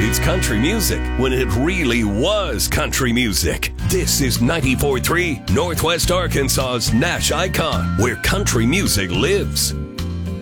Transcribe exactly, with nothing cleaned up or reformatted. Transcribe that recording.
it's country music when it really was country music. This is ninety-four point three Northwest Arkansas's Nash Icon, where country music lives.